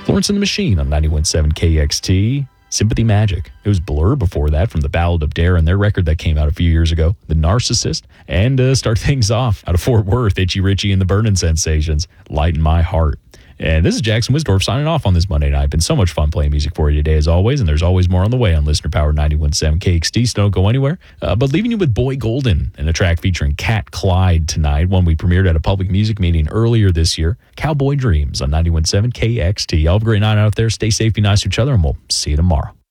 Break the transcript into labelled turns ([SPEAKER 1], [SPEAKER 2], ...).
[SPEAKER 1] Florence and the Machine on 91.7 KXT. Sympathy Magic. It was Blur before that from the Ballad of Darren, their record that came out a few years ago. The Narcissist. And start things off out of Fort Worth, Itchy Richie and the Burnin' Sensations. Lighten My Heart. And this is Jackson Wisdorf signing off on this Monday night. Been so much fun playing music for you today as always, and there's always more on the way on Listener Power 91.7 KXT, so don't go anywhere. But leaving you with Boy Golden and a track featuring Cat Clyde tonight, one we premiered at a public music meeting earlier this year. Cowboy Dreams on 91.7 KXT. Y'all have a great night out there. Stay safe, be nice to each other, and we'll see you tomorrow.